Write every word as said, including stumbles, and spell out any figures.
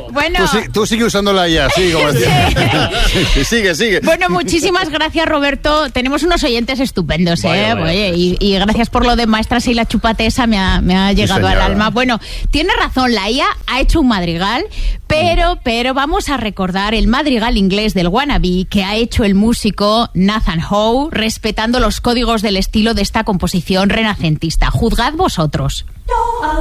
Bueno. Tú, tú sigue usándola ya, sí, como Sí. sí, sigue, sigue. Bueno, muchísimas gracias, Roberto. Tenemos unos oyentes estupendos, ¿eh? Vaya, vaya, Oye, pues. y, y gracias por lo de maestras y la chupatesa, me ha, me ha llegado al señora. alma. Bueno, tiene razón, la I A ha hecho un madrigal, pero, pero vamos a recordar el madrigal inglés del Wannabe que ha hecho el músico Nathan Howe, respetando los códigos del estilo de esta composición renacentista. Juzgad vosotros.